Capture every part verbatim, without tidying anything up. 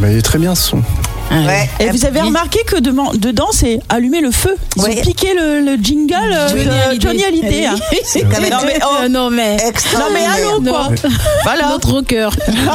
Bah, il est très bien ce son. Ouais. Et vous avez remarqué que de- dedans, c'est allumer le feu. Ils ouais. ont piqué le, le jingle euh, de Johnny Hallyday. Hein. C'est quand même non, mais, oh, non mais non mais allô quoi. Non. Voilà. Notre rocker.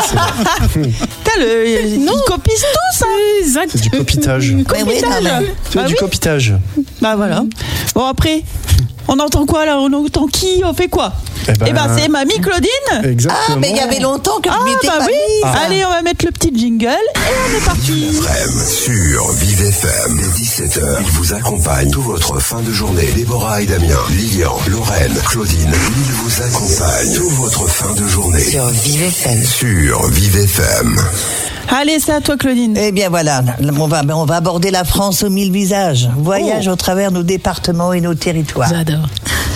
le, ils copient tous. Hein. Exact. C'est du copitage. copitage. Oui, non, mais... C'est bah, du oui. copitage. Bah voilà. Bon après, on entend quoi là? On entend qui? On fait quoi? Eh ben, eh ben c'est Mamie Claudine. Exactement. Ah mais il y avait longtemps que je ah, m'étais bah pas oui. mise. Ah. Allez, on va mettre le petit jingle et on est parti. Sur Vive F M, dès dix-sept heures, ils vous accompagnent tout votre fin de journée. Déborah et Damien, Lilian, Lorraine, Claudine, ils vous accompagnent tout votre fin de journée. Sur Vive F M. Sur Vive F M. Allez, c'est à toi Claudine. Eh bien voilà, on va, on va aborder la France aux mille visages. Voyage oh. au travers nos départements et nos territoires. J'adore.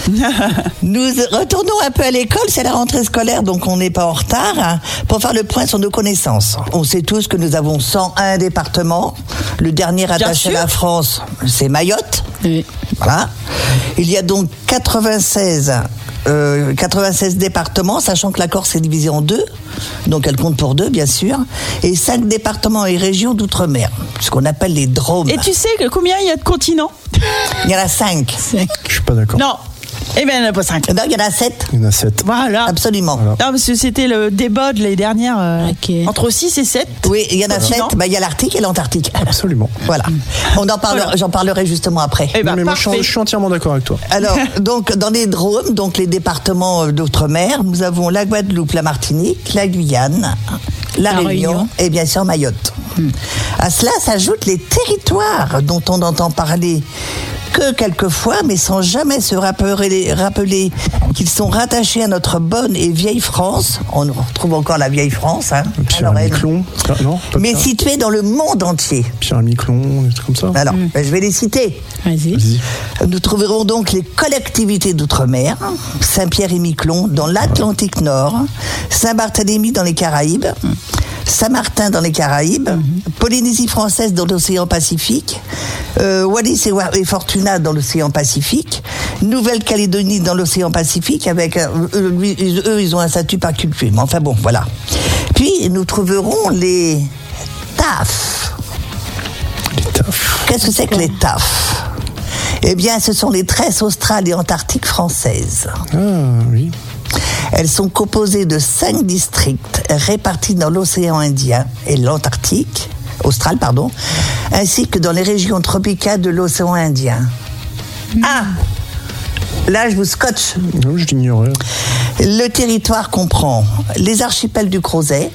Nous retournons un peu à l'école, c'est la rentrée scolaire, donc on n'est pas en retard, hein, pour faire le point sur nos connaissances. On sait tous que nous avons cent un départements. Le dernier rattaché à la France, c'est Mayotte. Oui. Voilà. Il y a donc quatre-vingt-seize, euh, quatre-vingt-seize départements, sachant que la Corse est divisée en deux, donc elle compte pour deux, bien sûr, et cinq départements et régions d'outre-mer, ce qu'on appelle les Drômes. Et tu sais que combien il y a de continents? Il y en a cinq. Je suis pas d'accord. Non. Eh bien, il n'y en a pas cinq. Non, il y en a sept. Il y en a sept. Voilà. Absolument. Voilà. Non, parce que c'était le débat de l'année dernière. Euh, okay. Entre six et sept. Oui, il y en a sept. Bah, il y a l'Arctique et l'Antarctique. Absolument. Voilà. On en parlera, voilà. J'en parlerai justement après. Eh ben, non, mais moi, je, je suis entièrement d'accord avec toi. Alors, donc, dans les Drômes, donc les départements d'outre-mer, nous avons la Guadeloupe, la Martinique, la Guyane, la, la Réunion, Réunion et bien sûr Mayotte. Hmm. À cela s'ajoutent les territoires dont on entend parler que quelquefois, mais sans jamais se rappeler, rappeler qu'ils sont rattachés à notre bonne et vieille France. On retrouve encore la vieille France. Hein, Pierre-Miquelon, non, mais situés dans le monde entier. Pierre-Miquelon, des trucs comme ça. Alors, mmh. ben, je vais les citer. Vas-y. Vas-y. Nous trouverons donc les collectivités d'outre-mer, Saint-Pierre et Miquelon dans l'Atlantique Nord, Saint-Barthélemy dans les Caraïbes, mmh. Saint-Martin dans les Caraïbes, mmh. Polynésie française dans l'océan Pacifique, euh, Wallis et, et Fortuna dans l'océan Pacifique, Nouvelle-Calédonie dans l'océan Pacifique, avec euh, eux, eux, ils ont un statut particulier. Mais enfin bon, voilà. Puis nous trouverons les T A F. Les T A F. Qu'est-ce que c'est que les T A F? Eh bien, ce sont les tresses australes et antarctiques françaises. Ah oui. Elles sont composées de cinq districts répartis dans l'océan Indien et l'Antarctique, austral, pardon, ainsi que dans les régions tropicales de l'océan Indien. Mmh. Ah, là je vous scotche. Non, je l'ignorais. Le territoire comprend les archipels du Crozet,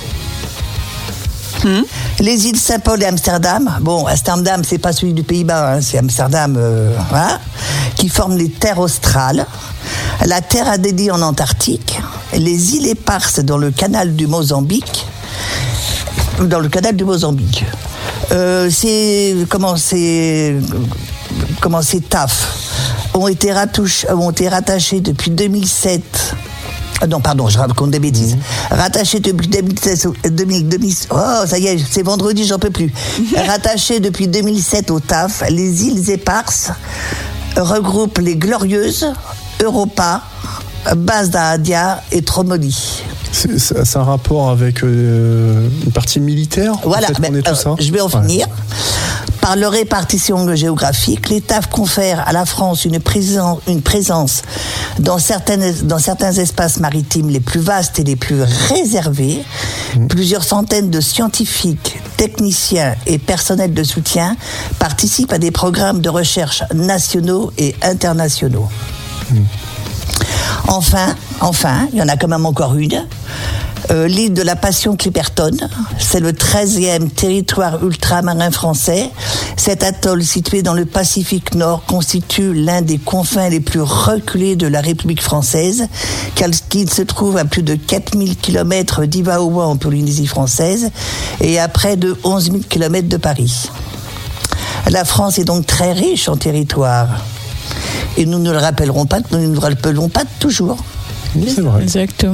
mmh. les îles Saint-Paul et Amsterdam. Bon, Amsterdam, c'est pas celui du Pays-Bas, hein, c'est Amsterdam, euh, hein, qui forment les terres australes. La terre Adélie en Antarctique, les îles Éparses dans le canal du Mozambique, dans le canal du Mozambique. Euh, c'est comment c'est comment c'est T A F ont été rattouch, ont été rattachés depuis deux mille sept. Non, pardon, je raconte des bêtises. Mmh. Rattachés depuis deux mille sept, deux mille, deux mille, oh, ça y est, c'est vendredi, j'en peux plus. Rattachés depuis deux mille sept au T A F, les îles Éparses regroupent les Glorieuses, Europa, Base d'Adia et Tromoli. C'est, c'est un rapport avec euh, une partie militaire. Voilà, ben, euh, ça je vais en ouais. finir. Par leur répartition géographique, les T A F confèrent à la France une présence, une présence dans, certaines, dans certains espaces maritimes les plus vastes et les plus réservés. Mmh. Plusieurs centaines de scientifiques, techniciens et personnels de soutien participent à des programmes de recherche nationaux et internationaux. Mmh. Enfin, enfin, il y en a quand même encore une. Euh, l'île de la Passion Clipperton, c'est le treizième territoire ultramarin français. Cet atoll situé dans le Pacifique Nord constitue l'un des confins les plus reculés de la République française, car il se trouve à plus de quatre mille kilomètres d'Ivaoua en Polynésie française et à près de onze mille kilomètres de Paris. La France est donc très riche en territoire. Et nous ne le rappellerons pas, nous ne le rappelons pas toujours. Oui, c'est vrai. Exactement.